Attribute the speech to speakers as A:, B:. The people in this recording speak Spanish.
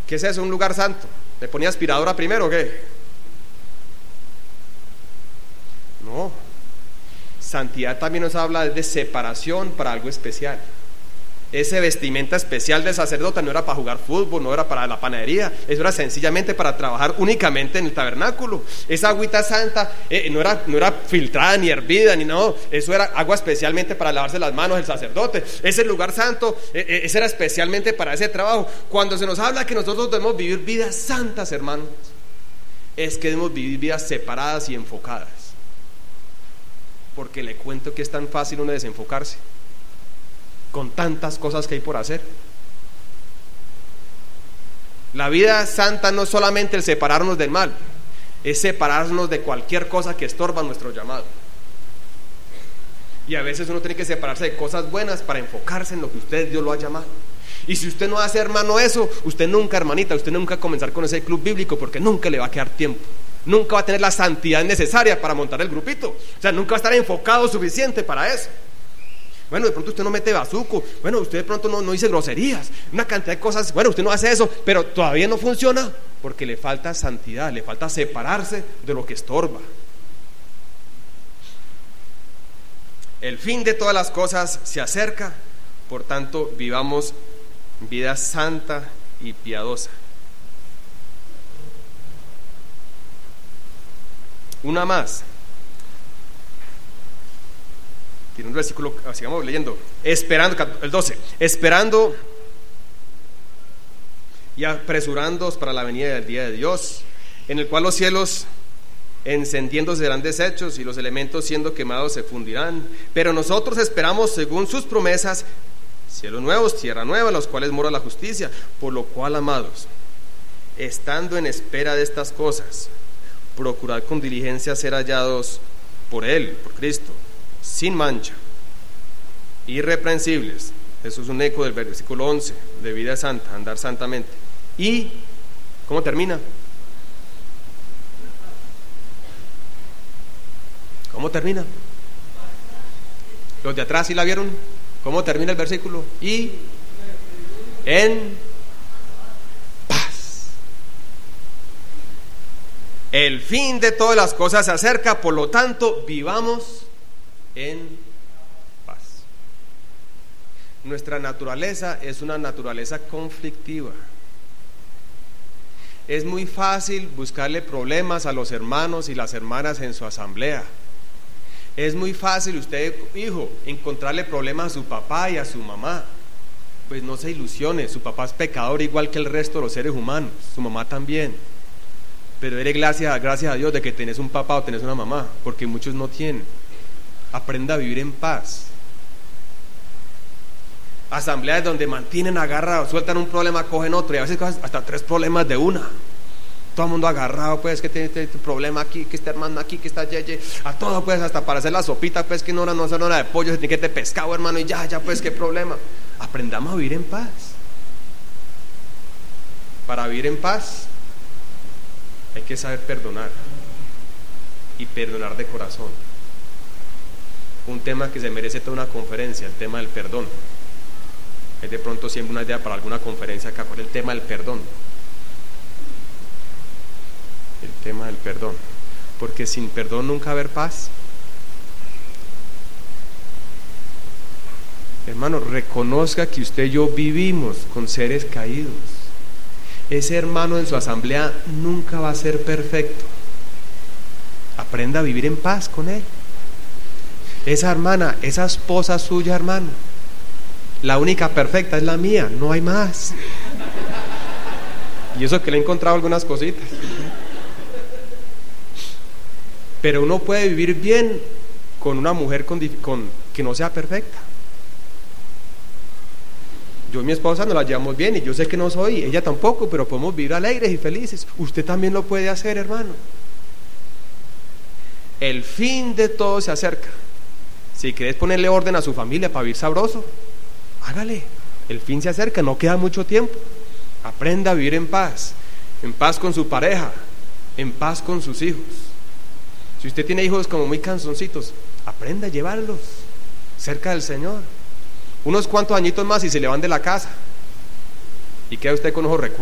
A: ¿Qué es eso, un lugar santo? ¿Le ponía aspiradora primero o qué? No. Santidad también nos habla de separación para algo especial. Ese vestimenta especial del sacerdote no era para jugar fútbol, no era para la panadería, eso era sencillamente para trabajar únicamente en el tabernáculo. Esa agüita santa no era filtrada ni hervida, ni no, eso era agua especialmente para lavarse las manos del sacerdote. Ese lugar santo, ese era especialmente para ese trabajo. Cuando se nos habla que nosotros debemos vivir vidas santas, hermanos, es que debemos vivir vidas separadas y enfocadas. Porque le cuento que es tan fácil uno desenfocarse con tantas cosas que hay por hacer. La vida santa no es solamente el separarnos del mal, es separarnos de cualquier cosa que estorba nuestro llamado. Y a veces uno tiene que separarse de cosas buenas para enfocarse en lo que Dios lo ha llamado. Y si usted no hace, hermano, eso, usted nunca, hermanita, usted nunca va a comenzar con ese club bíblico, porque nunca le va a quedar tiempo. Nunca va a tener la santidad necesaria para montar el grupito. O sea, nunca va a estar enfocado suficiente para eso. Bueno, de pronto usted no mete bazuco, bueno, usted de pronto no dice groserías, una cantidad de cosas, bueno, usted no hace eso, pero todavía no funciona porque le falta santidad, le falta separarse de lo que estorba. El fin de todas las cosas se acerca, por tanto, vivamos vida santa y piadosa. Una más. Tiene un versículo, sigamos leyendo. Esperando, el 12. Esperando y apresurándoos para la venida del día de Dios, en el cual los cielos encendiendo serán deshechos y los elementos siendo quemados se fundirán. Pero nosotros esperamos, según sus promesas, cielos nuevos, tierra nueva, en los cuales mora la justicia. Por lo cual, amados, estando en espera de estas cosas, procurad con diligencia ser hallados por Él, por Cristo, sin mancha, irreprensibles. Eso es un eco del versículo 11 de vida santa, andar santamente. Y ¿cómo termina? ¿Cómo termina? Los de atrás, ¿sí la vieron? ¿Cómo termina el versículo? Y en paz. El fin de todas las cosas se acerca, por lo tanto, vivamos en paz. Nuestra naturaleza es una naturaleza conflictiva. Es muy fácil buscarle problemas a los hermanos y las hermanas en su asamblea. Es muy fácil usted, hijo, encontrarle problemas a su papá y a su mamá. Pues no se ilusione, su papá es pecador igual que el resto de los seres humanos, su mamá también. Pero dele gracias a Dios de que tenés un papá o tenés una mamá, porque muchos no tienen. Aprenda a vivir en paz. Asambleas donde mantienen agarrados, sueltan un problema, cogen otro, y a veces cogen hasta 3 problemas de una. Todo el mundo agarrado, pues, que tiene este problema aquí, que este hermano aquí, que está yeye, a todo, pues, hasta para hacer la sopita, pues, que no es una hora de pollo, se tiene que tener pescado, hermano, y ya, pues, qué problema. Aprendamos a vivir en paz. Para vivir en paz hay que saber perdonar, y perdonar de corazón. Un tema que se merece toda una conferencia, el tema del perdón. Es de pronto siempre una idea para alguna conferencia acá, ¿cuál es el tema del perdón? El tema del perdón, porque sin perdón nunca va a haber paz. Hermano, reconozca que usted y yo vivimos con seres caídos. Ese hermano en su asamblea nunca va a ser perfecto. Aprenda a vivir en paz con él. Esa hermana, esa esposa suya, hermano, la única perfecta es la mía, no hay más. Y eso que le he encontrado algunas cositas. Pero uno puede vivir bien con una mujer que no sea perfecta. Yo y mi esposa nos la llevamos bien y yo sé que no soy, ella tampoco, pero podemos vivir alegres y felices. Usted también lo puede hacer, hermano. El fin de todo se acerca. Si querés ponerle orden a su familia para vivir sabroso, hágale. El fin se acerca, no queda mucho tiempo. Aprenda a vivir en paz con su pareja, en paz con sus hijos. Si usted tiene hijos como muy cansoncitos, aprenda a llevarlos cerca del Señor. Unos cuantos añitos más y se le van de la casa y queda usted con ojos recuerdos.